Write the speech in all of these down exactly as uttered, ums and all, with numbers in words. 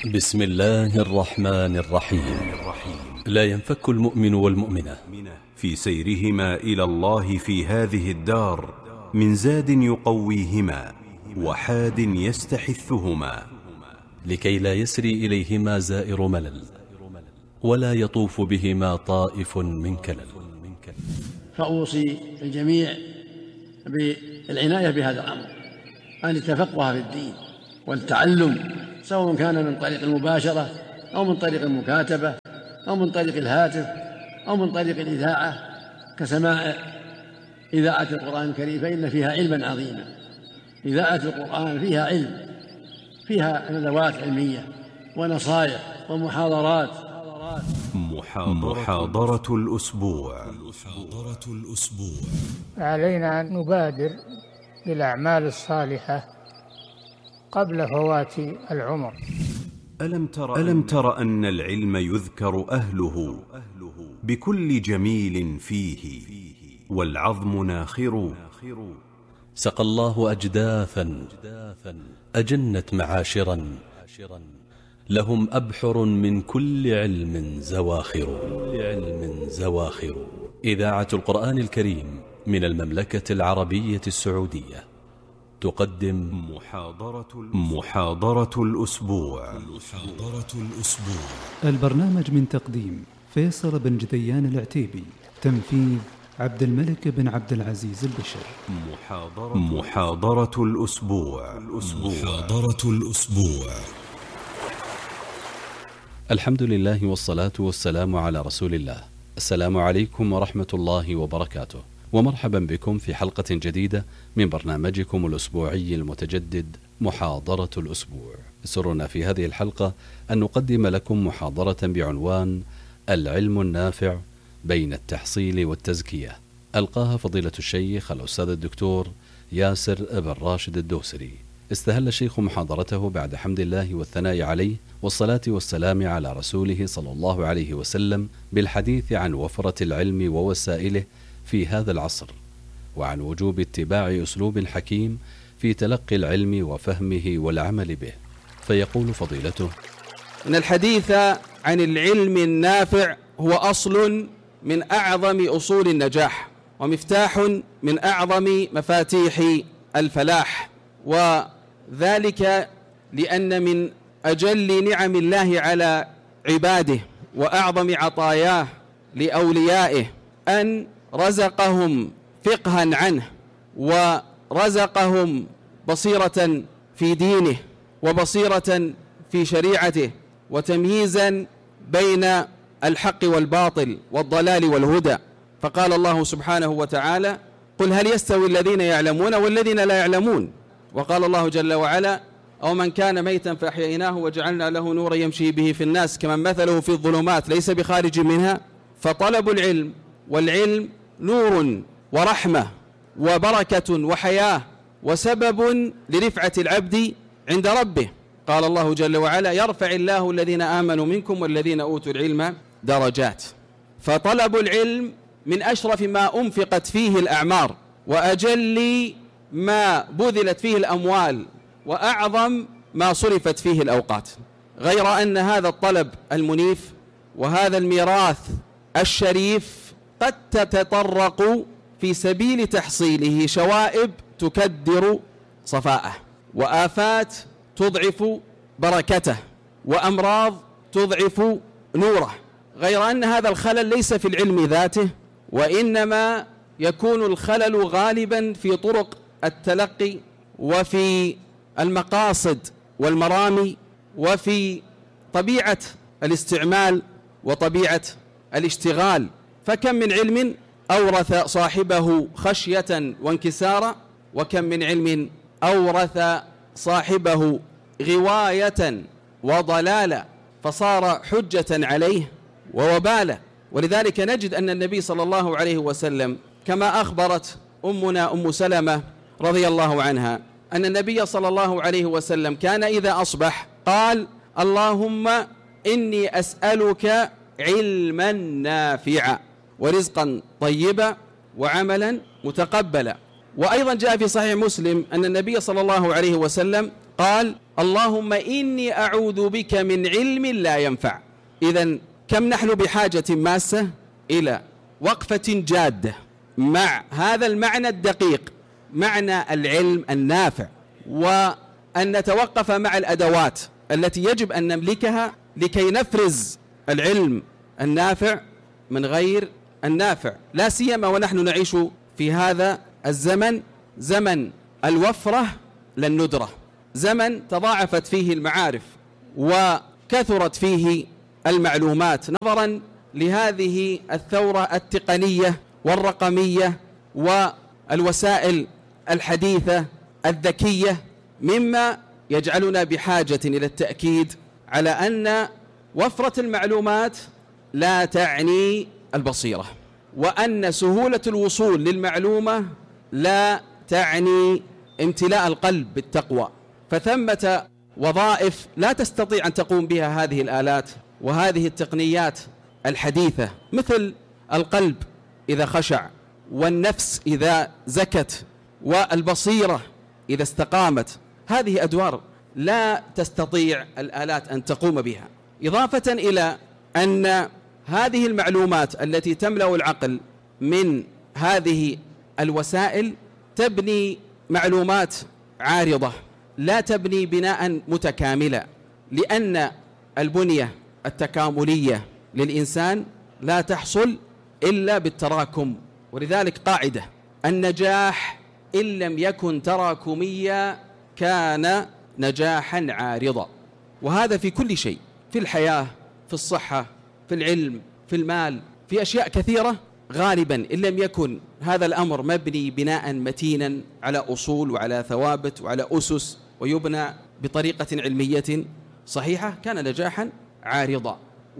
بسم الله الرحمن الرحيم. لا ينفك المؤمن والمؤمنة في سيرهما إلى الله في هذه الدار من زاد يقويهما وحاد يستحثهما، لكي لا يسري إليهما زائر ملل ولا يطوف بهما طائف من كلل. فأوصي الجميع بالعناية بهذا الأمر، أن يتفقه في الدين والتعلم، سواء كان من طريق المباشرة أو من طريق المكاتبة أو من طريق الهاتف أو من طريق الإذاعة كسماع إذاعة القرآن الكريم، فإن فيها علما عظيما. إذاعة القرآن فيها علم، فيها ندوات علمية ونصائح ومحاضرات. محاضرة الأسبوع. علينا أن نبادر بالأعمال الصالحة قبل فوات العمر. ألم تر, ألم تر أن العلم يذكر أهله بكل جميل فيه والعظم ناخر. سقى الله أجداثا أجنت معاشرا، لهم أبحر من كل علم زواخر. إذاعة القرآن الكريم من المملكة العربية السعودية تقدم محاضرة, محاضرة الأسبوع. البرنامج من تقديم فيصل بن جديان العتيبي، تنفيذ عبد الملك بن عبد العزيز البشر. محاضرة, محاضرة الأسبوع. محاضرة الأسبوع. الحمد لله والصلاة والسلام على رسول الله. السلام عليكم ورحمة الله وبركاته، ومرحبا بكم في حلقة جديدة من برنامجكم الأسبوعي المتجدد محاضرة الأسبوع. سرنا في هذه الحلقة أن نقدم لكم محاضرة بعنوان العلم النافع بين التحصيل والتزكية، ألقاها فضيلة الشيخ الأستاذ الدكتور ياسر بن راشد الدوسري. استهل الشيخ محاضرته بعد حمد الله والثناء عليه والصلاة والسلام على رسوله صلى الله عليه وسلم بالحديث عن وفرة العلم ووسائله في هذا العصر، وعن وجوب اتباع أسلوب حكيم في تلقي العلم وفهمه والعمل به. فيقول فضيلته: إن الحديث عن العلم النافع هو أصل من أعظم أصول النجاح، ومفتاح من أعظم مفاتيح الفلاح، وذلك لأن من أجل نعم الله على عباده وأعظم عطاياه لأوليائه أن رزقهم فقها عنه، ورزقهم بصيرة في دينه وبصيرة في شريعته، وتمييزا بين الحق والباطل والضلال والهدى. فقال الله سبحانه وتعالى: قل هل يستوي الذين يعلمون والذين لا يعلمون. وقال الله جل وعلا: أو من كان ميتا فأحييناه وجعلنا له نورا يمشي به في الناس كمن مثله في الظلمات ليس بخارج منها. فطلب العلم والعلم نور ورحمة وبركة وحياة وسبب لرفعة العبد عند ربه. قال الله جل وعلا: يرفع الله الذين آمنوا منكم والذين أوتوا العلم درجات. فطلب العلم من أشرف ما أنفقت فيه الأعمار، وأجل ما بذلت فيه الأموال، وأعظم ما صرفت فيه الأوقات. غير أن هذا الطلب المنيف وهذا الميراث الشريف قد تتطرق في سبيل تحصيله شوائب تكدر صفاءه، وآفات تضعف بركته، وأمراض تضعف نوره. غير أن هذا الخلل ليس في العلم ذاته، وإنما يكون الخلل غالبا في طرق التلقي وفي المقاصد والمرامي وفي طبيعة الاستعمال وطبيعة الاشتغال. فكم من علم أورث صاحبه خشية وانكسارا، وكم من علم أورث صاحبه غواية وضلالا فصار حجة عليه ووبالا. ولذلك نجد أن النبي صلى الله عليه وسلم كما أخبرت أمنا أم سلمة رضي الله عنها أن النبي صلى الله عليه وسلم كان إذا أصبح قال: اللهم إني أسألك علما نافعا ورزقا طيبا وعملا متقبلا. وأيضا جاء في صحيح مسلم أن النبي صلى الله عليه وسلم قال: اللهم إني أعوذ بك من علم لا ينفع. إذن كم نحن بحاجة ماسة إلى وقفة جادة مع هذا المعنى الدقيق، معنى العلم النافع، وأن نتوقف مع الأدوات التي يجب أن نملكها لكي نفرز العلم النافع من غير النافع، لا سيما ونحن نعيش في هذا الزمن، زمن الوفرة للندرة، زمن تضاعفت فيه المعارف وكثرت فيه المعلومات نظرا لهذه الثورة التقنية والرقمية والوسائل الحديثة الذكية، مما يجعلنا بحاجة إلى التأكيد على أن وفرة المعلومات لا تعني البصيرة، وأن سهولة الوصول للمعلومة لا تعني امتلاء القلب بالتقوى. فثمة وظائف لا تستطيع أن تقوم بها هذه الآلات وهذه التقنيات الحديثة، مثل القلب إذا خشع، والنفس إذا زكت، والبصيرة إذا استقامت. هذه أدوار لا تستطيع الآلات أن تقوم بها، إضافة إلى أن هذه المعلومات التي تملأ العقل من هذه الوسائل تبني معلومات عارضة، لا تبني بناء متكاملا، لأن البنية التكاملية للإنسان لا تحصل إلا بالتراكم. ولذلك قاعدة: النجاح إن لم يكن تراكميا كان نجاحا عارضا. وهذا في كل شيء، في الحياة، في الصحة، في العلم، في المال، في أشياء كثيرة. غالبا إن لم يكن هذا الأمر مبني بناء متينا على أصول وعلى ثوابت وعلى أسس، ويبنى بطريقة علمية صحيحة، كان نجاحا عارضا.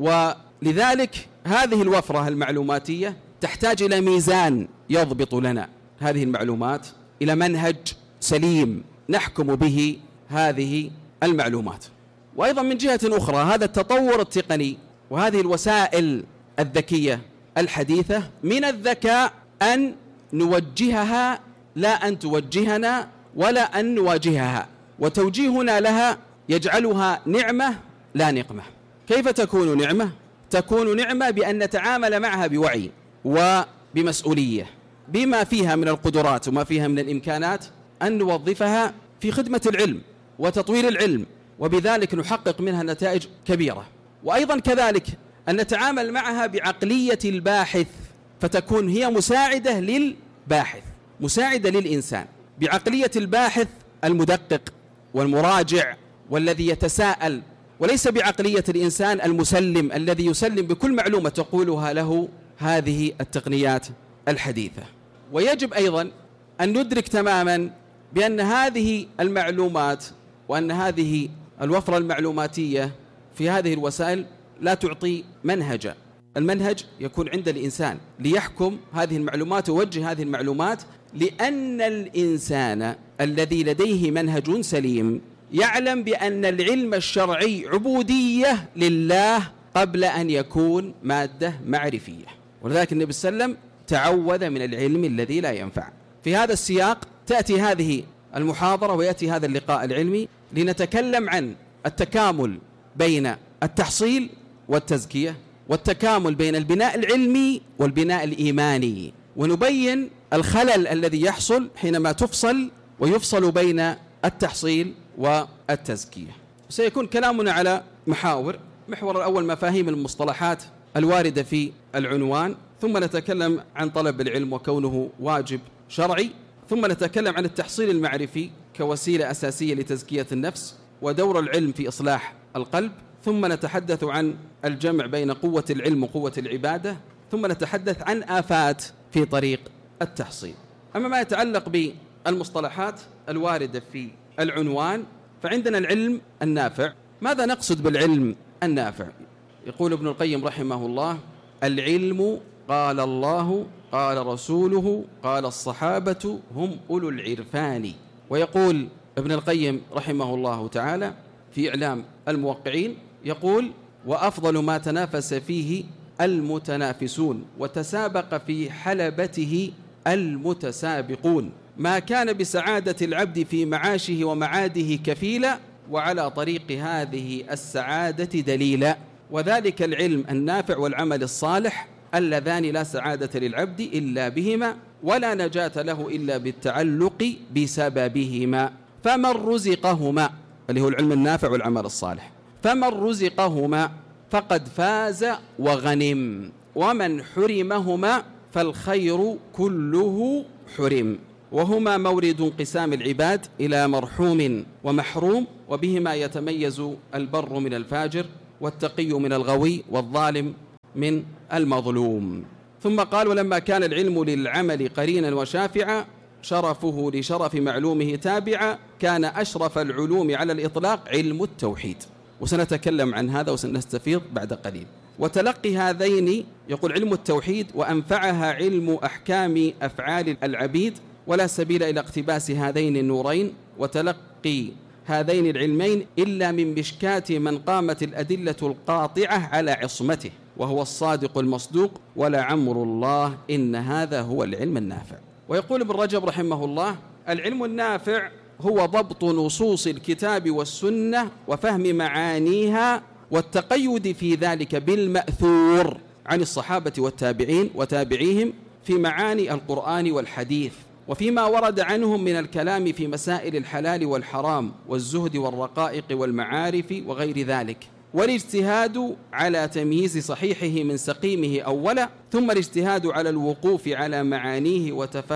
ولذلك هذه الوفرة المعلوماتية تحتاج إلى ميزان يضبط لنا هذه المعلومات، إلى منهج سليم نحكم به هذه المعلومات. وأيضا من جهة أخرى، هذا التطور التقني وهذه الوسائل الذكية الحديثة من الذكاء أن نوجهها لا أن توجهنا، ولا أن نواجهها، وتوجيهنا لها يجعلها نعمة لا نقمة. كيف تكون نعمة؟ تكون نعمة بأن نتعامل معها بوعي وبمسؤولية، بما فيها من القدرات وما فيها من الإمكانات، أن نوظفها في خدمة العلم وتطوير العلم، وبذلك نحقق منها نتائج كبيرة. وأيضا كذلك أن نتعامل معها بعقلية الباحث، فتكون هي مساعدة للباحث، مساعدة للإنسان، بعقلية الباحث المدقق والمراجع والذي يتساءل، وليس بعقلية الإنسان المسلم الذي يسلم بكل معلومة تقولها له هذه التقنيات الحديثة. ويجب أيضا أن ندرك تماما بأن هذه المعلومات وأن هذه الوفرة المعلوماتية في هذه الوسائل لا تعطي منهجا. المنهج يكون عند الإنسان ليحكم هذه المعلومات ويوجه هذه المعلومات، لأن الإنسان الذي لديه منهج سليم يعلم بأن العلم الشرعي عبودية لله قبل أن يكون مادة معرفية. ولذلك النبي صلى الله عليه وسلم تعوذ من العلم الذي لا ينفع. في هذا السياق تأتي هذه المحاضرة ويأتي هذا اللقاء العلمي لنتكلم عن التكامل بين التحصيل والتزكية، والتكامل بين البناء العلمي والبناء الإيماني، ونبين الخلل الذي يحصل حينما تفصل ويفصل بين التحصيل والتزكية. سيكون كلامنا على محاور. محور الأول مفاهيم المصطلحات الواردة في العنوان، ثم نتكلم عن طلب العلم وكونه واجب شرعي، ثم نتكلم عن التحصيل المعرفي كوسيلة أساسية لتزكية النفس ودور العلم في إصلاح القلب، ثم نتحدث عن الجمع بين قوة العلم وقوة العبادة، ثم نتحدث عن آفات في طريق التحصيل. أما ما يتعلق بالمصطلحات الواردة في العنوان، فعندنا العلم النافع. ماذا نقصد بالعلم النافع؟ يقول ابن القيم رحمه الله: العلم قال الله قال رسوله قال الصحابة هم أولو العرفان. ويقول ابن القيم رحمه الله تعالى في إعلام الموقعين، يقول: وأفضل ما تنافس فيه المتنافسون وتسابق في حلبته المتسابقون، ما كان بسعادة العبد في معاشه ومعاده كفيلا، وعلى طريق هذه السعادة دليلا، وذلك العلم النافع والعمل الصالح اللذان لا سعادة للعبد إلا بهما ولا نجاة له إلا بالتعلق بسببهما. فمن رزقهما، اللي هو العلم النافع والعمل الصالح، فمن رزقهما فقد فاز وغنم، ومن حرمهما فالخير كله حرم. وهما مورد انقسام العباد إلى مرحوم ومحروم، وبهما يتميز البر من الفاجر والتقي من الغوي والظالم من المظلوم. ثم قال: ولما كان العلم للعمل قرينا وشافعا شرفه لشرف معلومه تابعا، كان أشرف العلوم على الإطلاق علم التوحيد. وسنتكلم عن هذا وسنستفيض بعد قليل. وتلقي هذين، يقول علم التوحيد، وأنفعها علم أحكام أفعال العبيد، ولا سبيل إلى اقتباس هذين النورين وتلقي هذين العلمين إلا من مشكاة من قامت الأدلة القاطعة على عصمته، وهو الصادق المصدوق، ولعمر الله إن هذا هو العلم النافع. ويقول ابن رجب رحمه الله: العلم النافع هو ضبط نصوص الكتاب والسنة وفهم معانيها والتقيد في ذلك بالمأثور عن الصحابة والتابعين وتابعيهم في معاني القرآن والحديث، وفيما ورد عنهم من الكلام في مسائل الحلال والحرام والزهد والرقائق والمعارف وغير ذلك، والاجتهاد على تمييز صحيحه من سقيمه أولا، ثم الاجتهاد على الوقوف على معانيه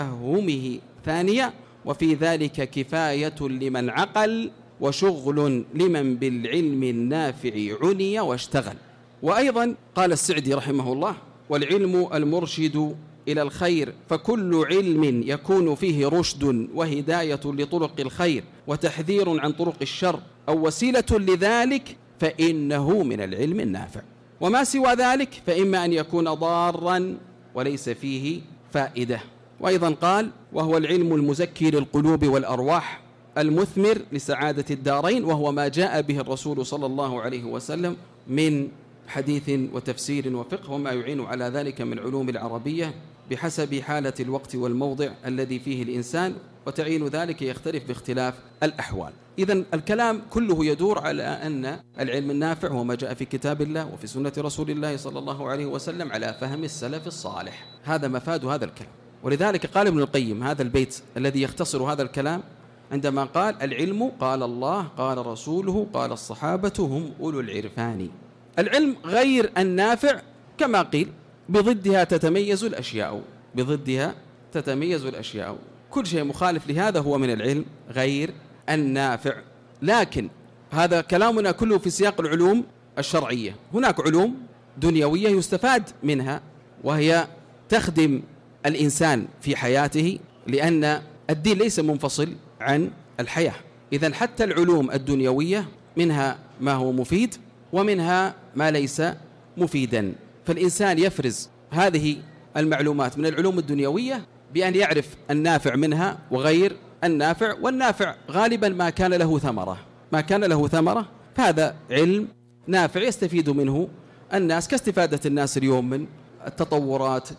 وتفهمه ثانيا، وفي ذلك كفاية لمن عقل وشغل لمن بالعلم النافع عني واشتغل. وأيضا قال السعدي رحمه الله: والعلم المرشد إلى الخير، فكل علم يكون فيه رشد وهداية لطرق الخير وتحذير عن طرق الشر أو وسيلة لذلك فإنه من العلم النافع، وما سوى ذلك فإما أن يكون ضارا وليس فيه فائدة. وأيضا قال: وهو العلم المزكي للقلوب والأرواح المثمر لسعادة الدارين، وهو ما جاء به الرسول صلى الله عليه وسلم من حديث وتفسير وفقه، وما يعين على ذلك من علوم العربية بحسب حالة الوقت والموضع الذي فيه الإنسان، وتعين ذلك يختلف باختلاف الأحوال. إذن الكلام كله يدور على أن العلم النافع هو ما جاء في كتاب الله وفي سنة رسول الله صلى الله عليه وسلم على فهم السلف الصالح. هذا مفاد هذا الكلام. ولذلك قال ابن القيم هذا البيت الذي يختصر هذا الكلام عندما قال: العلم قال الله قال رسوله قال الصحابة هم أولو العرفان. العلم غير النافع كما قيل بضدها تتميز الأشياء، بضدها تتميز الأشياء، كل شيء مخالف لهذا هو من العلم غير النافع. لكن هذا كلامنا كله في سياق العلوم الشرعية. هناك علوم دنيوية يستفاد منها وهي تخدم الإنسان في حياته، لأن الدين ليس منفصل عن الحياة. إذن حتى العلوم الدنيوية منها ما هو مفيد ومنها ما ليس مفيدا، فالإنسان يفرز هذه المعلومات من العلوم الدنيوية بأن يعرف النافع منها وغير النافع. والنافع غالبا ما كان له ثمرة، ما كان له ثمرة فهذا علم نافع يستفيد منه الناس، كاستفادة الناس اليوم من التطورات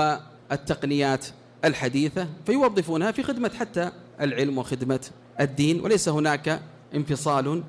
والتقنيات الحديثة، فيوظفونها في خدمة حتى العلم وخدمة الدين، وليس هناك انفصال.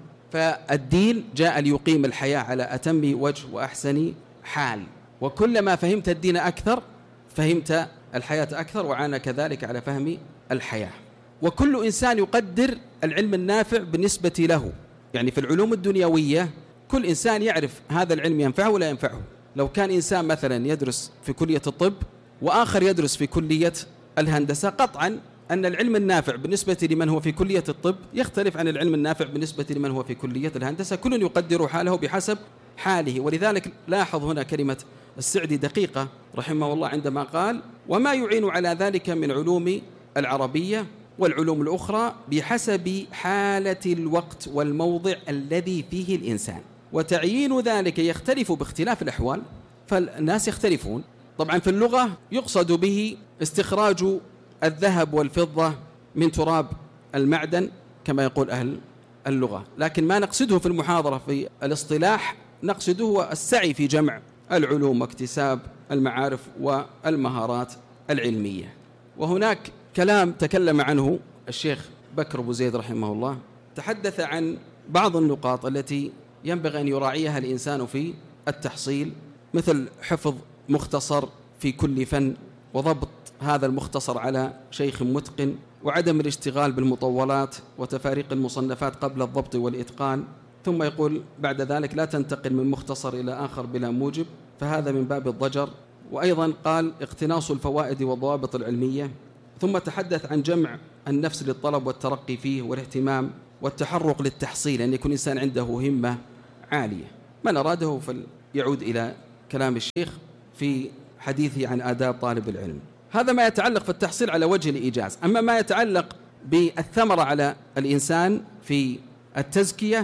فالدين جاء ليقيم الحياة على أتم وجه وأحسن حال، وكلما فهمت الدين أكثر فهمت الحياة أكثر، وعانى كذلك على فهم الحياة. وكل إنسان يقدر العلم النافع بالنسبة له، يعني في العلوم الدنيوية كل إنسان يعرف هذا العلم ينفعه ولا ينفعه. لو كان إنسان مثلا يدرس في كلية الطب وآخر يدرس في كلية الهندسة، قطعا أن العلم النافع بالنسبة لمن هو في كلية الطب يختلف عن العلم النافع بالنسبة لمن هو في كلية الهندسة، كل يقدر حاله بحسب حاله. ولذلك لاحظ هنا كلمة السعدي دقيقة رحمه الله عندما قال: وما يعين على ذلك من علوم العربية والعلوم الأخرى بحسب حالة الوقت والموضع الذي فيه الإنسان، وتعيين ذلك يختلف باختلاف الأحوال، فالناس يختلفون. طبعا في اللغة يقصد به استخراج الذهب والفضة من تراب المعدن كما يقول أهل اللغة، لكن ما نقصده في المحاضرة في الاصطلاح نقصده هو السعي في جمع العلوم واكتساب المعارف والمهارات العلمية. وهناك كلام تكلم عنه الشيخ بكر أبو زيد رحمه الله، تحدث عن بعض النقاط التي ينبغي أن يراعيها الإنسان في التحصيل، مثل حفظ مختصر في كل فن وضبط هذا المختصر على شيخ متقن، وعدم الاشتغال بالمطولات وتفاريق المصنفات قبل الضبط والإتقان. ثم يقول بعد ذلك لا تنتقل من مختصر إلى آخر بلا موجب، فهذا من باب الضجر. وأيضا قال اقتناص الفوائد والضوابط العلمية. ثم تحدث عن جمع النفس للطلب والترقي فيه والاهتمام والتحرق للتحصيل، أن يكون إنسان عنده همة عالية. من أراده فليعود إلى كلام الشيخ في حديثه عن آداب طالب العلم. هذا ما يتعلق في التحصيل على وجه الإيجاز. أما ما يتعلق بالثمرة على الإنسان في التزكية،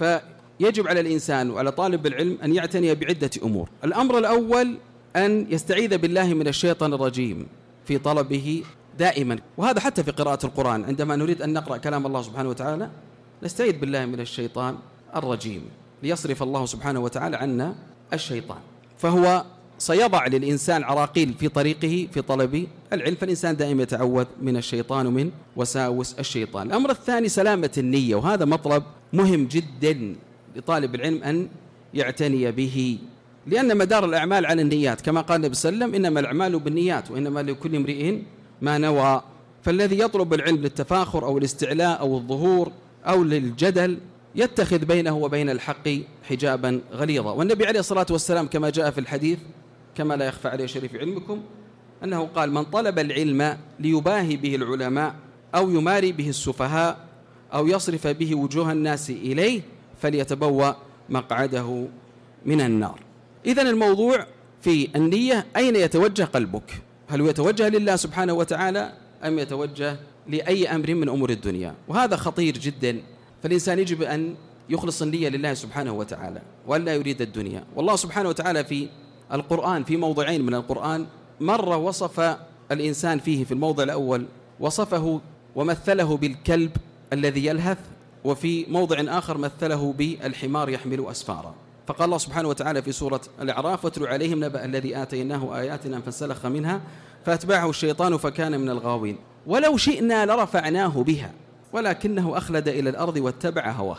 فيجب على الإنسان وعلى طالب العلم أن يعتني بعدة أمور. الأمر الأول أن يستعيذ بالله من الشيطان الرجيم في طلبه دائما، وهذا حتى في قراءة القرآن. عندما نريد أن نقرأ كلام الله سبحانه وتعالى نستعيذ بالله من الشيطان الرجيم ليصرف الله سبحانه وتعالى عنا الشيطان. فهو سيضع للإنسان عراقيل في طريقه في طلب العلم، فالإنسان دائما يتعوذ من الشيطان ومن وساوس الشيطان. الأمر الثاني سلامة النية، وهذا مطلب مهم جدا لطالب العلم أن يعتني به، لأن مدار الأعمال على النيات، كما قال النبي صلى الله عليه وسلم إنما الأعمال بالنيات وإنما لكل امرئ ما نوى. فالذي يطلب العلم للتفاخر أو الاستعلاء أو الظهور أو للجدل يتخذ بينه وبين الحق حجابا غليظا. والنبي عليه الصلاة والسلام كما جاء في الحديث كما لا يخفى عليه شريف علمكم أنه قال من طلب العلم ليباهي به العلماء أو يماري به السفهاء أو يصرف به وجوه الناس إليه فليتبوأ مقعده من النار. إذن الموضوع في النية، أين يتوجه قلبك؟ هل يتوجه لله سبحانه وتعالى أم يتوجه لأي أمر من أمور الدنيا؟ وهذا خطير جدا. فالإنسان يجب أن يخلص النية لله سبحانه وتعالى وأن لا يريد الدنيا. والله سبحانه وتعالى في القرآن في موضعين من القرآن مرة وصف الإنسان فيه، في الموضع الأول وصفه ومثله بالكلب الذي يلهث، وفي موضع آخر مثله بالحمار يحمل أسفارا. فقال الله سبحانه وتعالى في سورة الأعراف واتل عليهم نبأ الذي آتيناه آياتنا فانسلخ منها فأتبعه الشيطان فكان من الغاوين ولو شئنا لرفعناه بها ولكنه أخلد إلى الأرض واتبع هواه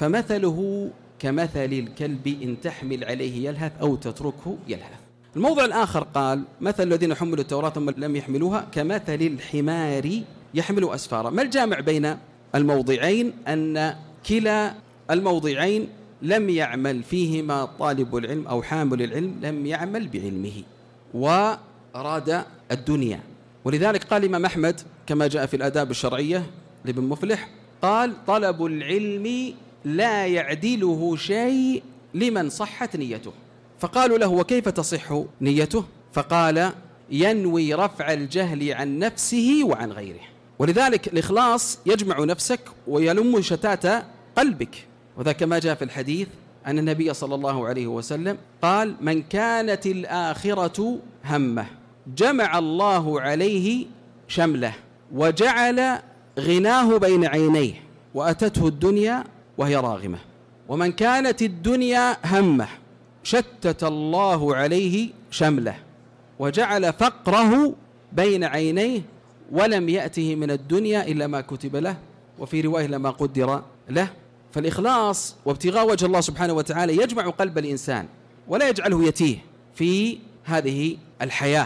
فمثله كمثل الكلب إن تحمل عليه يلهث أو تتركه يلهث. الموضع الآخر قال مثل الذين حملوا التوراة ثم لم يحملوها كمثل الحمار يحمل أسفارا. ما الجامع بين الموضعين؟ أن كلا الموضعين لم يعمل فيهما طالب العلم أو حامل العلم، لم يعمل بعلمه وأراد الدنيا. ولذلك قال الإمام أحمد كما جاء في الآداب الشرعية لابن مفلح قال طلب العلم لا يعدله شيء لمن صحت نيته. فقالوا له وكيف تصح نيته؟ فقال ينوي رفع الجهل عن نفسه وعن غيره. ولذلك الإخلاص يجمع نفسك ويلم شتات قلبك، وذا كما جاء في الحديث أن النبي صلى الله عليه وسلم قال من كانت الآخرة همه جمع الله عليه شمله وجعل غناه بين عينيه وأتته الدنيا وهي راغمة، ومن كانت الدنيا همه شتت الله عليه شمله وجعل فقره بين عينيه ولم يأته من الدنيا إلا ما كتب له، وفي رواية لما قدر له. فالإخلاص وابتغاء وجه الله سبحانه وتعالى يجمع قلب الإنسان ولا يجعله يتيه في هذه الحياة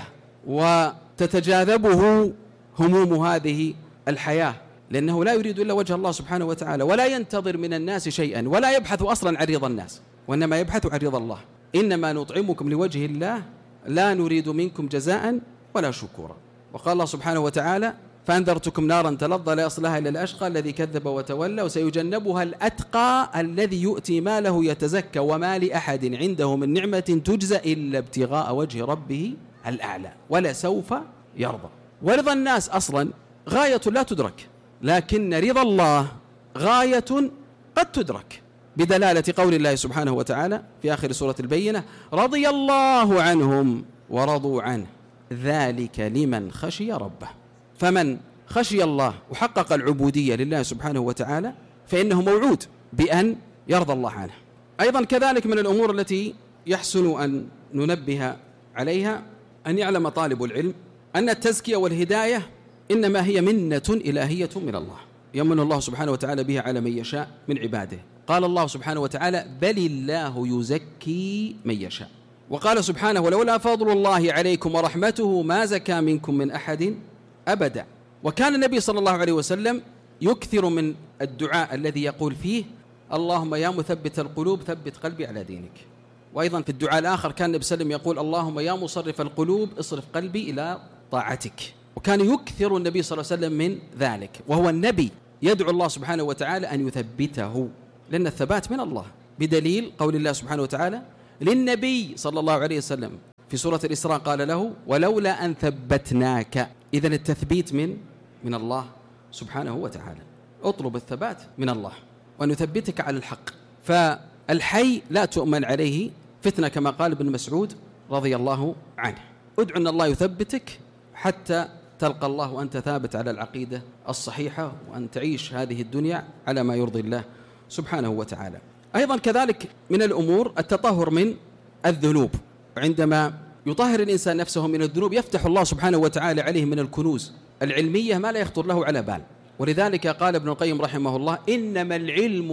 وتتجاذبه هموم هذه الحياة، لأنه لا يريد إلا وجه الله سبحانه وتعالى ولا ينتظر من الناس شيئا ولا يبحث أصلا عن رضا الناس، وإنما يبحث عن رضا الله. إنما نطعمكم لوجه الله لا نريد منكم جزاء ولا شكورا. وقال الله سبحانه وتعالى فأنذرتكم نارا تلظى لا يصلها إلا الأشقى الذي كذب وتولى وسيجنبها الأتقى الذي يؤتي ماله يتزكى وما لأحد عنده من نعمة تجزى إلا ابتغاء وجه ربه الأعلى ولسوف يرضى. ورضا الناس أصلا غاية لا تدرك، لكن رضا الله غاية قد تدرك بدلالة قول الله سبحانه وتعالى في آخر سورة البينة رضي الله عنهم ورضوا عنه ذلك لمن خشي ربه. فمن خشي الله وحقق العبودية لله سبحانه وتعالى فإنه موعود بأن يرضى الله عنه. أيضا كذلك من الأمور التي يحسن أن ننبه عليها أن يعلم طالب العلم أن التزكية والهداية إنما هي منة إلهية من الله يمن الله سبحانه وتعالى بها على من يشاء من عباده، قال الله سبحانه وتعالى بل الله يزكي من يشاء. وقال سبحانه ولولا فضل الله عليكم ورحمته ما زكى منكم من أحد أبدا. وكان النبي صلى الله عليه وسلم يكثر من الدعاء الذي يقول فيه اللهم يا مثبت القلوب ثبت قلبي على دينك. وأيضا في الدعاء الآخر كان النبي صلى الله عليه وسلم يقول اللهم يا مصرف القلوب اصرف قلبي إلى طاعتك. وكان يكثر النبي صلى الله عليه وسلم من ذلك، وهو النبي يدعو الله سبحانه وتعالى أن يثبته، لأن الثبات من الله، بدليل قول الله سبحانه وتعالى للنبي صلى الله عليه وسلم في سورة الإسراء قال له ولولا أن ثبتناك. إذن التثبيت من من الله سبحانه وتعالى. اطلب الثبات من الله وأن يثبتك على الحق. فالحي لا تؤمن عليه فتنة كما قال ابن مسعود رضي الله عنه. ادعو أن الله يثبتك حتى تلقى الله وأنت ثابت على العقيدة الصحيحة، وأن تعيش هذه الدنيا على ما يرضي الله سبحانه وتعالى. أيضا كذلك من الأمور التطهر من الذنوب. عندما يطهر الإنسان نفسه من الذنوب يفتح الله سبحانه وتعالى عليه من الكنوز العلمية ما لا يخطر له على بال. ولذلك قال ابن القيم رحمه الله إنما العلم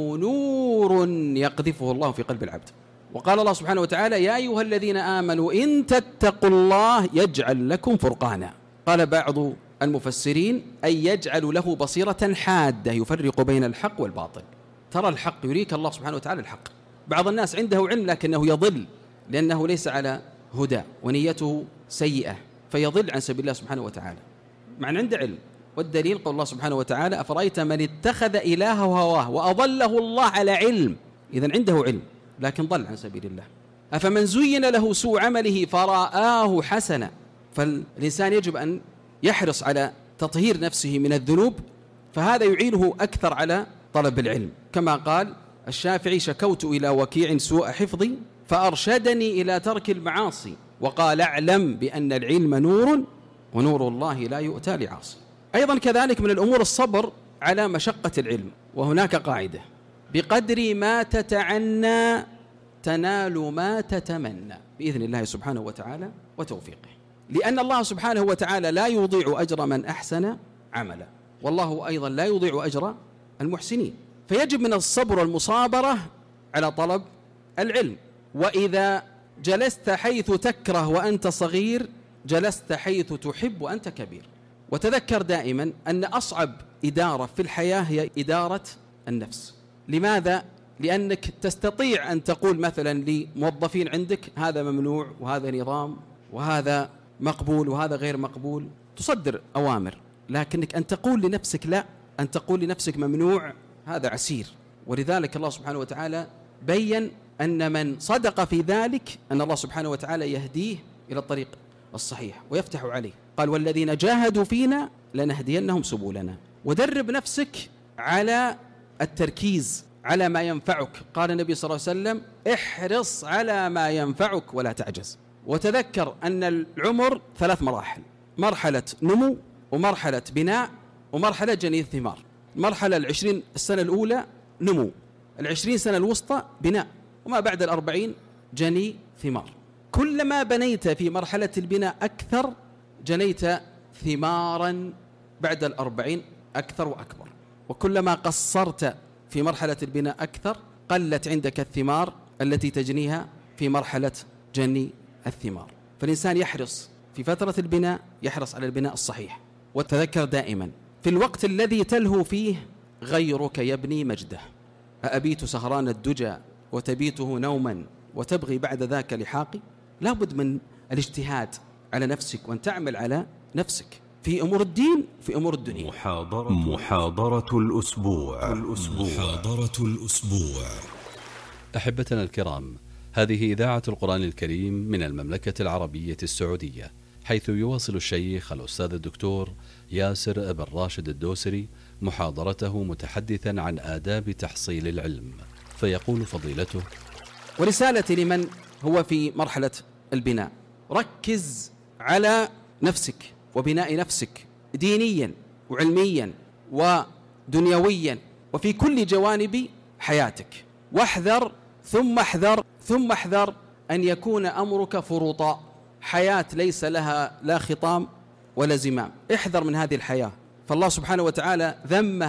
نور يقذفه الله في قلب العبد. وقال الله سبحانه وتعالى يا أيها الذين آمنوا إن تتقوا الله يجعل لكم فرقانا. قال بعض المفسرين أي يجعل له بصيرة حادة يفرق بين الحق والباطل. ترى الحق يريك الله سبحانه وتعالى الحق. بعض الناس عنده علم لكنه يضل لأنه ليس على هدى ونيته سيئة فيضل عن سبيل الله سبحانه وتعالى، مع أن عنده علم. والدليل قول الله سبحانه وتعالى أفرأيت من اتخذ إلهه هواه وأضله الله على علم. إذن عنده علم لكن ضل عن سبيل الله. أفمن زين له سوء عمله فرآه حسنا. فالإنسان يجب أن يحرص على تطهير نفسه من الذنوب، فهذا يعينه أكثر على طلب العلم. كما قال الشافعي شكوت إلى وكيع سوء حفظي فأرشدني إلى ترك المعاصي وقال اعلم بأن العلم نور ونور الله لا يؤتى لعاصي. أيضا كذلك من الأمور الصبر على مشقة العلم. وهناك قاعدة بقدر ما تتعنى تنال ما تتمنى بإذن الله سبحانه وتعالى وتوفيقه، لأن الله سبحانه وتعالى لا يضيع أجر من أحسن عملا، والله أيضا لا يضيع أجر المحسنين. فيجب من الصبر والمصابرة على طلب العلم. وإذا جلست حيث تكره وأنت صغير جلست حيث تحب وأنت كبير. وتذكر دائما أن أصعب إدارة في الحياة هي إدارة النفس. لماذا؟ لأنك تستطيع أن تقول مثلا لموظفين عندك هذا ممنوع وهذا نظام وهذا مقبول وهذا غير مقبول، تصدر أوامر، لكنك أن تقول لنفسك لا، أن تقول لنفسك ممنوع هذا عسير. ولذلك الله سبحانه وتعالى بيّن أن من صدق في ذلك أن الله سبحانه وتعالى يهديه إلى الطريق الصحيح ويفتح عليه. قال والذين جاهدوا فينا لنهدينهم سبلنا. ودرب نفسك على التركيز على ما ينفعك. قال النبي صلى الله عليه وسلم احرص على ما ينفعك ولا تعجز. وتذكر أن العمر ثلاث مراحل: مرحلة نمو ومرحلة بناء ومرحلة جني الثمار. المرحلة العشرين السنة الأولى نمو، العشرين سنة الوسطى بناء، وما بعد الأربعين جني ثمار. كلما بنيت في مرحلة البناء أكثر جنيت ثمارا بعد الأربعين أكثر وأكبر، وكلما قصرت في مرحلة البناء أكثر قلت عندك الثمار التي تجنيها في مرحلة جني الثمار. فالإنسان يحرص في فترة البناء يحرص على البناء الصحيح. وتذكر دائما في الوقت الذي تلهو فيه غيرك يبني مجده. أأبيت سهران الدجى وتبيته نوما وتبغي بعد ذاك لحاقي. لا بد من الاجتهاد على نفسك وأن تعمل على نفسك في أمور الدين في أمور الدنيا. محاضرة, محاضرة الأسبوع. الأسبوع محاضرة الأسبوع. أحبتنا الكرام، هذه إذاعة القرآن الكريم من المملكة العربية السعودية، حيث يواصل الشيخ الأستاذ الدكتور ياسر بن راشد الدوسري محاضرته متحدثا عن آداب تحصيل العلم. فيقول فضيلته: ورسالتي لمن هو في مرحلة البناء: ركز على نفسك وبناء نفسك دينيا وعلميا ودنيويا وفي كل جوانب حياتك، واحذر ثم احذر ثم احذر أن يكون أمرك فرطا، حياة ليس لها لا خطام ولا زمام. احذر من هذه الحياة، فالله سبحانه وتعالى ذمها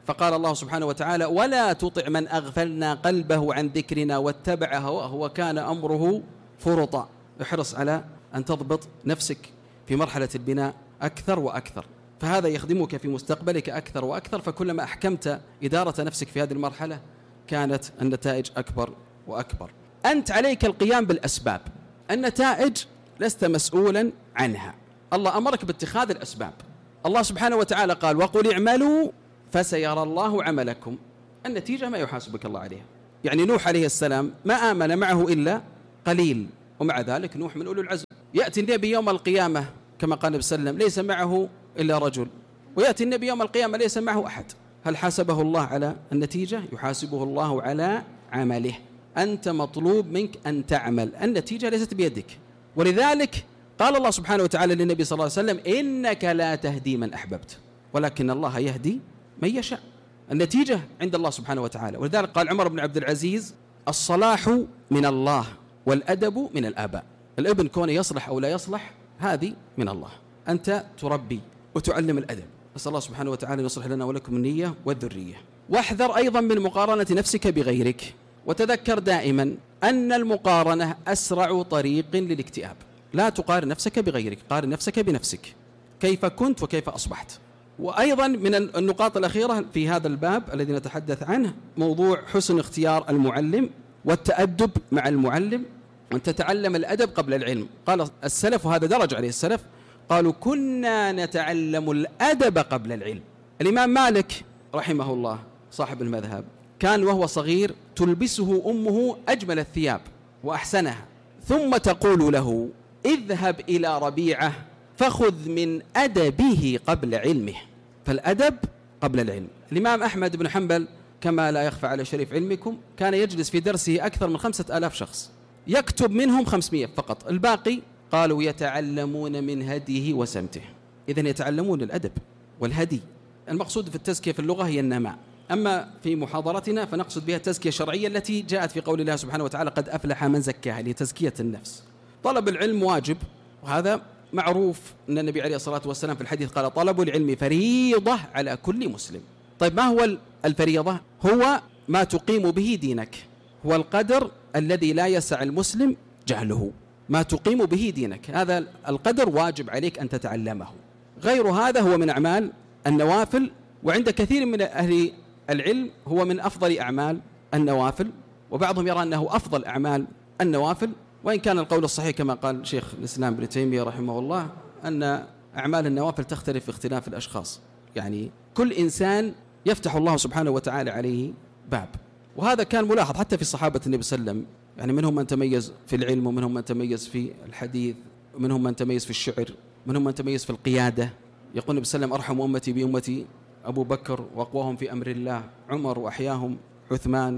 فقال الله سبحانه وتعالى ولا تطع من أغفلنا قلبه عن ذكرنا واتبع هواه وكان أمره فرطا. احرص على أن تضبط نفسك في مرحلة البناء أكثر وأكثر، فهذا يخدمك في مستقبلك أكثر وأكثر، فكلما أحكمت إدارة نفسك في هذه المرحلة كانت النتائج أكبر وأكبر. أنت عليك القيام بالأسباب، النتائج لست مسؤولا عنها، الله أمرك باتخاذ الأسباب. الله سبحانه وتعالى قال وقل اعملوا فسيرى الله عملكم، النتيجة ما يحاسبك الله عليها. يعني نوح عليه السلام ما آمن معه إلا قليل، ومع ذلك نوح من أولو العزم. يأتي النبي يوم القيامة كما قال النبي صلى الله عليه وسلم ليس معه إلا رجل، ويأتي النبي يوم القيامة ليس معه أحد. هل حاسبه الله على النتيجة؟ يحاسبه الله على عمله. أنت مطلوب منك أن تعمل، النتيجة ليست بيدك. ولذلك قال الله سبحانه وتعالى للنبي صلى الله عليه وسلم إنك لا تهدي من أحببت ولكن الله يهدي من يشاء. النتيجة عند الله سبحانه وتعالى. ولذلك قال عمر بن عبد العزيز الصلاح من الله والأدب من الآباء. الابن كونه يصلح أو لا يصلح هذه من الله، أنت تربي وتعلم الأدب. أسأل الله سبحانه وتعالى أن يصلح لنا ولكم النية والذرية. واحذر أيضا من مقارنة نفسك بغيرك، وتذكر دائما أن المقارنة أسرع طريق للاكتئاب. لا تقارن نفسك بغيرك، قارن نفسك بنفسك، كيف كنت وكيف أصبحت. وأيضا من النقاط الأخيرة في هذا الباب الذي نتحدث عنه موضوع حسن اختيار المعلم والتأدب مع المعلم، وأن تتعلم الأدب قبل العلم. قال السلف، وهذا درج عليه السلف، قالوا كنا نتعلم الأدب قبل العلم. الإمام مالك رحمه الله صاحب المذهب كان وهو صغير تلبسه أمه أجمل الثياب وأحسنها، ثم تقول له اذهب إلى ربيعة فخذ من أدبه قبل علمه. فالأدب قبل العلم. الإمام أحمد بن حنبل كما لا يخفى على شريف علمكم كان يجلس في درسه أكثر من خمسة آلاف شخص، يكتب منهم خمسمائة فقط، الباقي قالوا يتعلمون من هديه وسمته. إذن يتعلمون الأدب والهدي. المقصود في التزكية في اللغة هي النماء، أما في محاضرتنا فنقصد بها التزكية الشرعية التي جاءت في قول الله سبحانه وتعالى قد أفلح من زكاها، لتزكية النفس. طلب العلم واجب، وهذا معروف أن النبي عليه الصلاة والسلام في الحديث قال طلب العلم فريضة على كل مسلم. طيب ما هو الفريضة؟ هو ما تقيم به دينك، هو القدر الذي لا يسع المسلم جهله، ما تقيم به دينك، هذا القدر واجب عليك أن تتعلمه. غير هذا هو من أعمال النوافل، وعند كثير من أهل العلم هو من أفضل أعمال النوافل، وبعضهم يرى أنه أفضل أعمال النوافل، وإن كان القول الصحيح كما قال شيخ الإسلام ابن تيمية رحمه الله أن أعمال النوافل تختلف في اختلاف الأشخاص، يعني كل إنسان يفتح الله سبحانه وتعالى عليه باب. وهذا كان ملاحظ حتى في صحابة النبي صلى الله عليه وسلم، يعني منهم من تميز في العلم، ومنهم من تميز في الحديث، ومنهم من تميز في الشعر، ومنهم من تميز في القيادة. يقول النبي صلى الله عليه وسلم أرحم أمتي بأمتي أبو بكر، وأقواهم في أمر الله عمر، وأحياهم عثمان،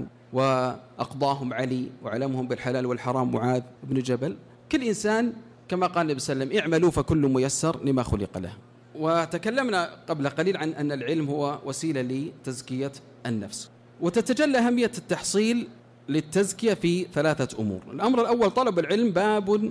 وأقضاهم علي، وعلمهم بالحلال والحرام معاذ بن جبل. كل إنسان كما قال النبي صلى الله عليه وسلم اعملوا فكل ميسر لما خلق له. وتكلمنا قبل قليل عن أن العلم هو وسيلة لتزكية النفس، وتتجلى أهمية التحصيل للتزكية في ثلاثة أمور. الأمر الأول طلب العلم باب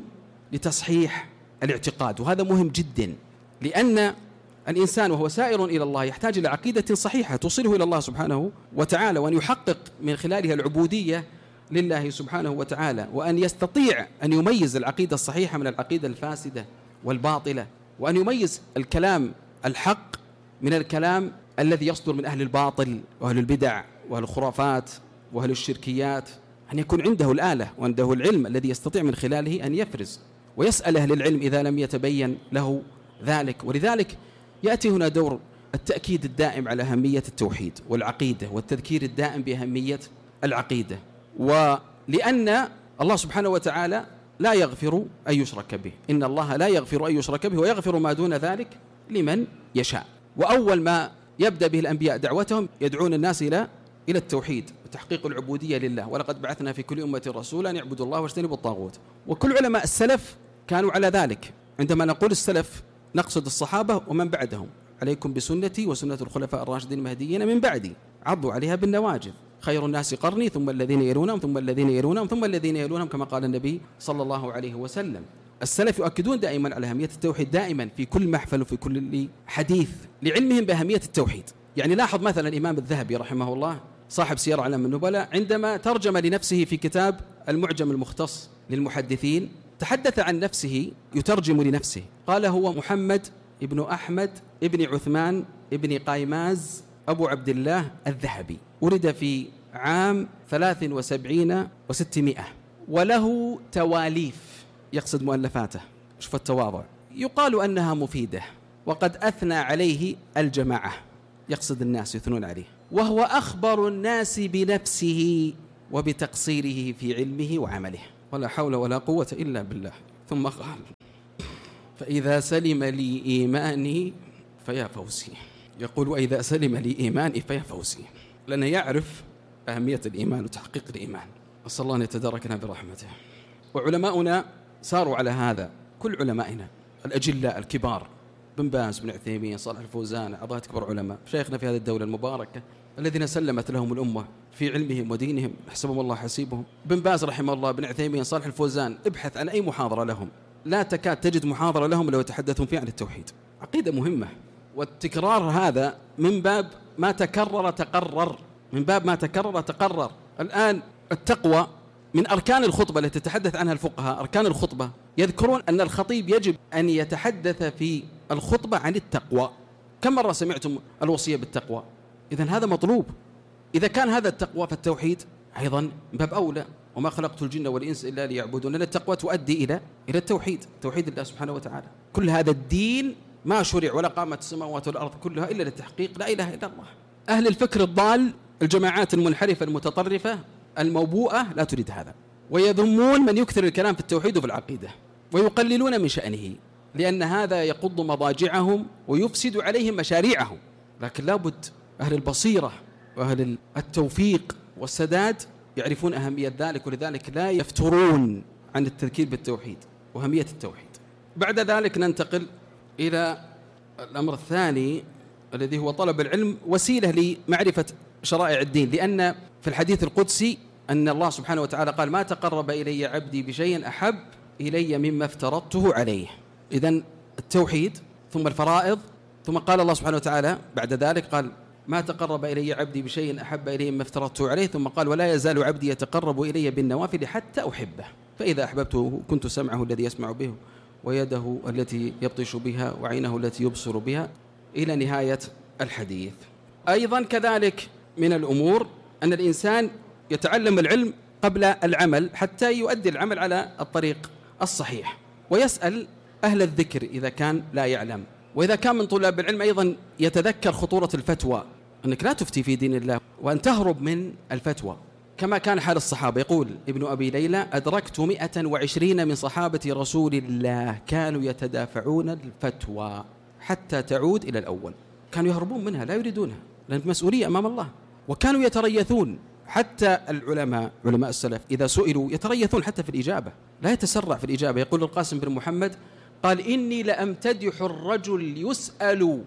لتصحيح الاعتقاد، وهذا مهم جدا، لأن الإنسان وهو سائر إلى الله يحتاج إلى عقيدة صحيحة توصله إلى الله سبحانه وتعالى، وأن يحقق من خلالها العبودية لله سبحانه وتعالى، وأن يستطيع أن يميز العقيدة الصحيحة من العقيدة الفاسدة والباطلة، وأن يميز الكلام الحق من الكلام الذي يصدر من أهل الباطل وأهل البدع وأهل الخرافات وأهل الشركيات. أن يكون عنده الآلة وعنده العلم الذي يستطيع من خلاله أن يفرز ويسأل أهل العلم إذا لم يتبين له ذلك. ولذلك يأتي هنا دور التأكيد الدائم على أهمية التوحيد والعقيدة، والتذكير الدائم بأهمية العقيدة، ولأن الله سبحانه وتعالى لا يغفر أن يشرك به، إن الله لا يغفر أن يشرك به ويغفر ما دون ذلك لمن يشاء. وأول ما يبدأ به الأنبياء دعوتهم يدعون الناس إلى إلى التوحيد وتحقيق العبودية لله، ولقد بعثنا في كل أمة رسولا أن يعبدوا الله واجتنبوا الطاغوت. وكل علماء السلف كانوا على ذلك. عندما نقول السلف نقصد الصحابة ومن بعدهم، عليكم بسنتي وسنة الخلفاء الراشدين المهديين من بعدي عضوا عليها بالنواجذ، خير الناس قرني ثم الذين يلونهم ثم الذين يلونهم ثم الذين يلونهم، كما قال النبي صلى الله عليه وسلم. السلف يؤكدون دائما على أهمية التوحيد، دائما في كل محفل وفي كل حديث، لعلمهم بأهمية التوحيد. يعني لاحظ مثلا الإمام الذهبي رحمه الله صاحب سير أعلام النبلاء عندما ترجم لنفسه في كتاب المعجم المختص للمحدثين تحدث عن نفسه يترجم لنفسه، قال هو محمد ابن أحمد ابن عثمان ابن قايماز أبو عبد الله الذهبي، ولد في عام ثلاث وسبعين وستمائة، وله تواليف يقصد مؤلفاته، شوف التواضع، يقال أنها مفيدة، وقد أثنى عليه الجماعة، يقصد الناس يثنون عليه، وهو أخبر الناس بنفسه وبتقصيره في علمه وعمله، ولا حول ولا قوة إلا بالله. ثم قال فإذا سلم لي إيماني فيا فوزي، يقول وإذا سلم لي إيماني فيا فوزي، لأنه يعرف أهمية الإيمان وتحقيق الإيمان. أسأل الله أن يتداركنا برحمته. وعلماؤنا ساروا على هذا، كل علمائنا الأجلاء الكبار، بن باز، بن عثيمين، صالح الفوزان، أعضاء كبار علماء شيخنا في هذه الدولة المباركة الذين سلمت لهم الأمة في علمهم ودينهم، حسبهم الله حسيبهم. بن باز رحمه الله، بن عثيمين، صالح الفوزان، ابحث عن أي محاضرة لهم، لا تكاد تجد محاضرة لهم لو يتحدثون فيها عن التوحيد. عقيدة مهمة، والتكرار هذا من باب ما تكرر تقرر، من باب ما تكرر تقرر. الآن التقوى من أركان الخطبة التي تتحدث عنها الفقهاء، أركان الخطبة يذكرون أن الخطيب يجب أن يتحدث في الخطبة عن التقوى. كم مرة سمعتم الوصية بالتقوى؟ إذن هذا مطلوب. إذا كان هذا التقوى فالتوحيد أيضا من باب أولى، وما خلقت الجن والإنس إلا ليعبدون، لأن التقوى تؤدي إلى إلى التوحيد، توحيد الله سبحانه وتعالى. كل هذا الدين ما شرع ولا قامت السماوات والأرض كلها إلا للتحقيق لا إله إلا الله. أهل الفكر الضال، الجماعات المنحرفة المتطرفة الموبوءة لا تريد هذا، ويذمون من يكثر الكلام في التوحيد وفي العقيدة، ويقللون من شأنه، لأن هذا يقض مضاجعهم ويفسد عليهم مشاريعهم. لكن لابد أهل البصيرة وأهل التوفيق والسداد يعرفون أهمية ذلك، ولذلك لا يفترون عن التذكير بالتوحيد وأهمية التوحيد. بعد ذلك ننتقل إلى الأمر الثاني الذي هو طلب العلم وسيلة لمعرفة شرائع الدين، لأن في الحديث القدسي أن الله سبحانه وتعالى قال ما تقرب إلي عبدي بشيء أحب إلي مما افترضته عليه. إذن التوحيد ثم الفرائض، ثم قال الله سبحانه وتعالى بعد ذلك قال ما تقرب إلي عبدي بشيء أحب إلي مما افترضته عليه، ثم قال ولا يزال عبدي يتقرب إلي بالنوافل حتى أحبه، فإذا أحببته كنت سمعه الذي يسمع به، ويده التي يبطش بها، وعينه التي يبصر بها، إلى نهاية الحديث. أيضا كذلك من الأمور أن الإنسان يتعلم العلم قبل العمل حتى يؤدي العمل على الطريق الصحيح، ويسأل أهل الذكر إذا كان لا يعلم. وإذا كان من طلاب العلم أيضا يتذكر خطورة الفتوى، أنك لا تفتي في دين الله، وأن تهرب من الفتوى كما كان حال الصحابة. يقول ابن أبي ليلى أدركت مئة وعشرين من صحابة رسول الله كانوا يتدافعون الفتوى حتى تعود إلى الأول، كانوا يهربون منها لا يريدونها لأن مسؤولية أمام الله. وكانوا يتريثون، حتى العلماء علماء السلف إذا سئلوا يتريثون حتى في الإجابة، لا يتسرع في الإجابة. يقول القاسم بن محمد قال إني لأمتدح الرجل يسأل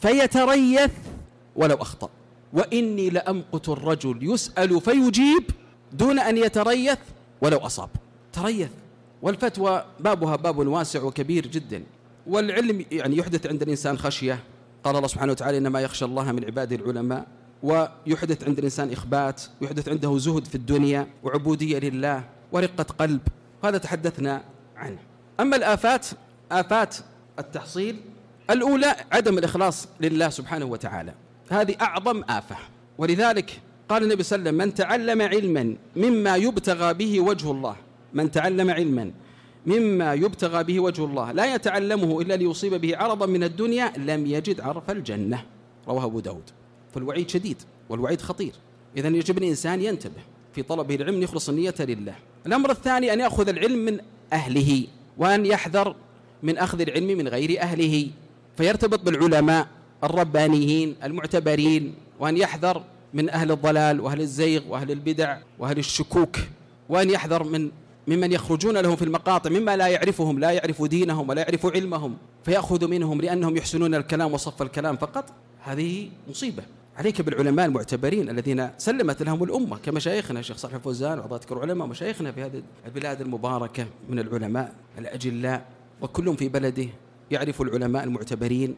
فيتريث ولو أخطأ، وإني لأمقت الرجل يسأل فيجيب دون أن يتريث ولو أصاب. تريث. والفتوى بابها باب واسع وكبير جدا، والعلم يعني يحدث عند الإنسان خشية، قال الله سبحانه وتعالى إنما يخشى الله من عباده العلماء، ويحدث عند الإنسان إخبات، ويحدث عنده زهد في الدنيا وعبودية لله ورقة قلب، هذا تحدثنا عنه. أما الآفات، آفات التحصيل الأولى عدم الإخلاص لله سبحانه وتعالى، هذه أعظم آفة. ولذلك قال النبي صلى الله عليه وسلم من تعلم علما مما يبتغى به وجه الله، من تعلم علما مما يبتغى به وجه الله لا يتعلمه إلا ليصيب به عرضا من الدنيا لم يجد عرف الجنة، رواه أبو داود. فالوعيد شديد والوعيد خطير، إذن يجب الإنسان ينتبه في طلبه العلم يخلص النية لله. الأمر الثاني أن يأخذ العلم من أهله، وأن يحذر من أخذ العلم من غير أهله، فيرتبط بالعلماء الربانيين المعتبرين، وأن يحذر من أهل الضلال وأهل الزيغ وأهل البدع وأهل الشكوك، وأن يحذر من ممن يخرجون لهم في المقاطع مما لا يعرفهم، لا يعرف دينهم ولا يعرف علمهم، فيأخذ منهم لأنهم يحسنون الكلام وصف الكلام فقط. هذه مصيبة. عليك بالعلماء المعتبرين الذين سلمت لهم الأمة كمشايخنا الشيخ صالح الفوزان وعضاء كبار العلماء ومشايخنا في هذه البلاد المباركة من العلماء الأجلاء، وكلهم في بلده يعرف العلماء المعتبرين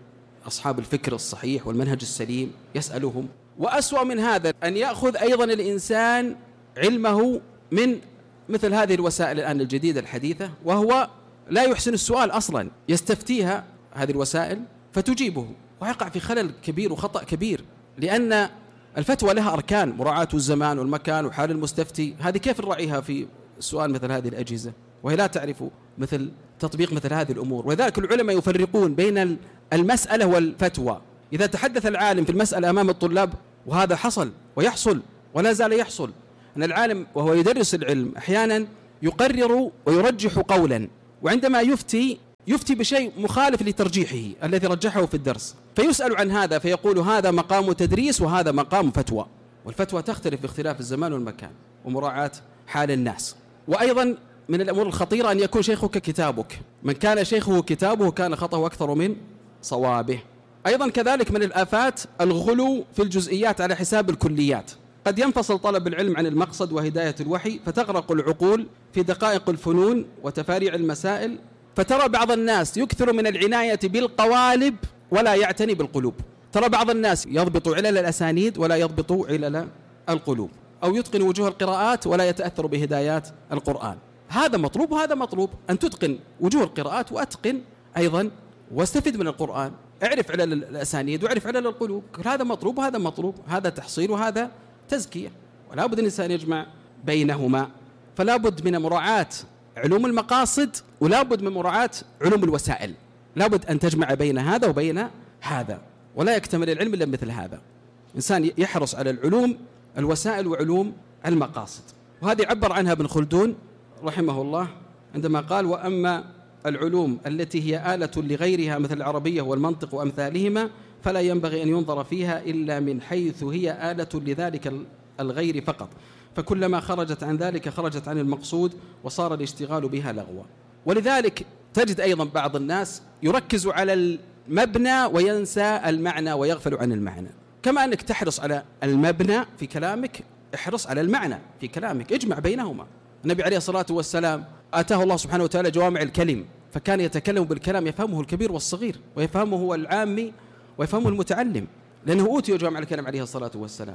أصحاب الفكر الصحيح والمنهج السليم يسألهم. وأسوأ من هذا أن يأخذ أيضا الإنسان علمه من مثل هذه الوسائل الآن الجديدة الحديثة، وهو لا يحسن السؤال أصلا، يستفتيها هذه الوسائل فتجيبه، ويقع في خلل كبير وخطأ كبير، لأن الفتوى لها أركان، مراعاة الزمان والمكان وحال المستفتي. هذه كيف نراعيها في سؤال مثل هذه الأجهزة وهي لا تعرف مثل تطبيق مثل هذه الأمور؟ ولذلك العلماء يفرقون بين المسألة والفتوى. إذا تحدث العالم في المسألة أمام الطلاب، وهذا حصل ويحصل ولا زال يحصل، أن العالم وهو يدرس العلم أحيانا يقرر ويرجح قولا، وعندما يفتي يفتي بشيء مخالف لترجيحه الذي رجحه في الدرس، فيسأل عن هذا فيقول هذا مقام تدريس وهذا مقام فتوى. والفتوى تختلف باختلاف الزمان والمكان ومراعاة حال الناس. وأيضا من الأمور الخطيرة أن يكون شيخك كتابك، من كان شيخه كتابه كان خطأه أكثر من صوابه. أيضا كذلك من الآفات الغلو في الجزئيات على حساب الكليات. قد ينفصل طلب العلم عن المقصد وهداية الوحي، فتغرق العقول في دقائق الفنون وتفاريع المسائل، فترى بعض الناس يكثر من العناية بالقوالب ولا يعتني بالقلوب. ترى بعض الناس يضبط علل الأسانيد ولا يضبط علل القلوب، أو يتقن وجوه القراءات ولا يتأثر بهدايات القرآن. هذا مطلوب وهذا مطلوب، أن تتقن وجوه القراءات وأتقن أيضا واستفد من القرآن، اعرف علل الأسانيد واعرف علل القلوب. هذا مطلوب وهذا مطلوب، هذا تحصيل وهذا تزكية، ولا بد الإنسان يجمع بينهما. فلا بد من مراعاة علوم المقاصد ولا بد من مراعاة علوم الوسائل، لا بد أن تجمع بين هذا وبين هذا، ولا يكتمل العلم إلا مثل هذا. إنسان يحرص على العلوم الوسائل وعلوم المقاصد. وهذه عبر عنها ابن خلدون رحمه الله عندما قال: وأما العلوم التي هي آلة لغيرها مثل العربية والمنطق وأمثالهما فلا ينبغي أن ينظر فيها إلا من حيث هي آلة لذلك الغير فقط، فكلما خرجت عن ذلك خرجت عن المقصود وصار الاشتغال بها لغوا. ولذلك تجد أيضا بعض الناس يركز على المبنى وينسى المعنى ويغفل عن المعنى. كما أنك تحرص على المبنى في كلامك، احرص على المعنى في كلامك، اجمع بينهما. النبي عليه الصلاة والسلام آتاه الله سبحانه وتعالى جوامع الكلم، فكان يتكلم بالكلام يفهمه الكبير والصغير ويفهمه العامي ويفهمه المتعلم، لأنه أوتي جوامع الكلم عليه الصلاة والسلام.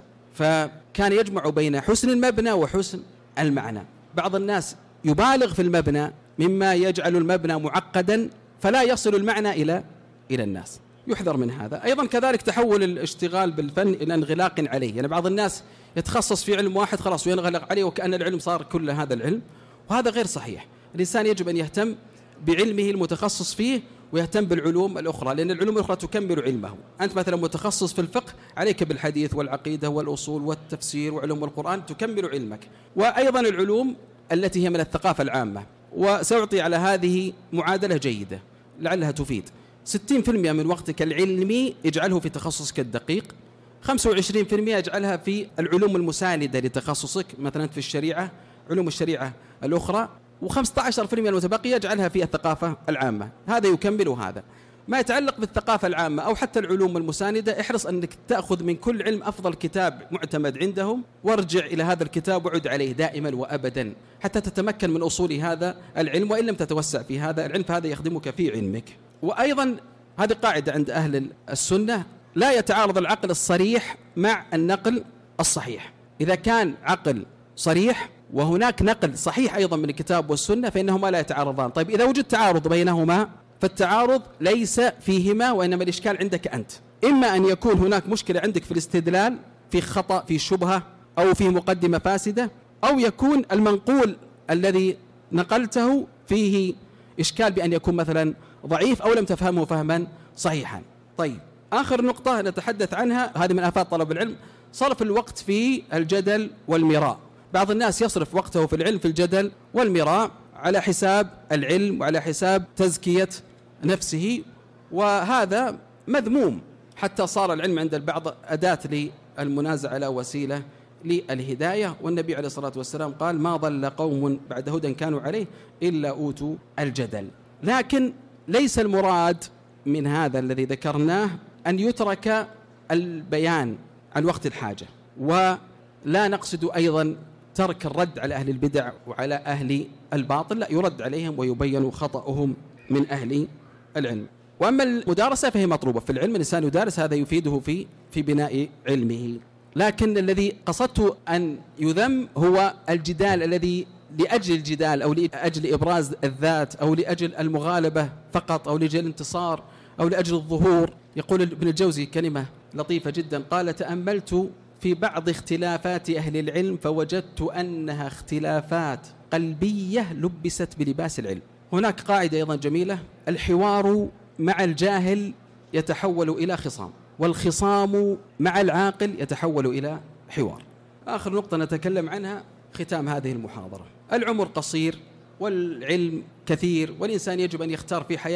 فكان يجمع بين حسن المبنى وحسن المعنى. بعض الناس يبالغ في المبنى مما يجعل المبنى معقدا فلا يصل المعنى إلى إلى الناس، يحذر من هذا. أيضا كذلك تحول الاشتغال بالفن إلى انغلاق عليه، يعني بعض الناس يتخصص في علم واحد خلاص وينغلق عليه وكأن العلم صار كل هذا العلم، وهذا غير صحيح. الإنسان يجب أن يهتم بعلمه المتخصص فيه ويهتم بالعلوم الأخرى، لأن العلوم الأخرى تكمل علمه. أنت مثلا متخصص في الفقه، عليك بالحديث والعقيدة والأصول والتفسير وعلوم القرآن تكمل علمك. وأيضا العلوم التي هي من الثقافة العامة، وسأعطي على هذه معادلة جيدة لعلها تفيد. ستين بالمئة من وقتك العلمي اجعله في تخصصك الدقيق، خمسة وعشرين بالمئة اجعلها في العلوم المساندة لتخصصك، مثلا في الشريعة علوم الشريعة الأخرى، وخمسة عشر بالمئة المتبقية اجعلها في الثقافة العامة. هذا يكمل هذا. ما يتعلق بالثقافة العامة أو حتى العلوم المساندة، احرص أنك تأخذ من كل علم أفضل كتاب معتمد عندهم وارجع إلى هذا الكتاب وعد عليه دائما وأبدا حتى تتمكن من أصول هذا العلم، وإن لم تتوسع في هذا العلم فهذا يخدمك في علمك. وأيضا هذه قاعدة عند أهل السنة: لا يتعارض العقل الصريح مع النقل الصحيح. إذا كان عقل صريح وهناك نقل صحيح أيضا من الكتاب والسنة فإنهما لا يتعارضان. طيب إذا وجد تعارض بينهما فالتعارض ليس فيهما، وإنما الإشكال عندك أنت. إما أن يكون هناك مشكلة عندك في الاستدلال، في خطأ، في شبهة، أو في مقدمة فاسدة، أو يكون المنقول الذي نقلته فيه إشكال بأن يكون مثلا ضعيف أو لم تفهمه فهما صحيحا. طيب آخر نقطة نتحدث عنها، هذه من آفات طلب العلم: صرف الوقت في الجدل والمراء. بعض الناس يصرف وقته في العلم في الجدل والمراء على حساب العلم وعلى حساب تزكية نفسه، وهذا مذموم، حتى صار العلم عند البعض أداة للمنازعة لا وسيلة للهداية. والنبي عليه الصلاة والسلام قال: ما ضل قوم بعد هدى كانوا عليه إلا أوتوا الجدل. لكن ليس المراد من هذا الذي ذكرناه أن يترك البيان عن وقت الحاجة، ولا نقصد أيضا ترك الرد على أهل البدع وعلى أهل الباطل، لا، يرد عليهم ويبين خطأهم من أهل العلم. وأما المدارسة فهي مطلوبة في العلم، الإنسان يدارس، هذا يفيده في في بناء علمه. لكن الذي قصدت أن يذم هو الجدال الذي لأجل الجدال أو لأجل إبراز الذات أو لأجل المغالبة فقط أو لأجل الانتصار أو لأجل الظهور. يقول ابن الجوزي كلمة لطيفة جدا، قال: تأملت في بعض اختلافات أهل العلم فوجدت أنها اختلافات قلبية لبست بلباس العلم. هناك قاعدة أيضا جميلة: الحوار مع الجاهل يتحول إلى خصام، والخصام مع العاقل يتحول إلى حوار. آخر نقطة نتكلم عنها ختام هذه المحاضرة: العمر قصير والعلم كثير، والإنسان يجب أن يختار في حياته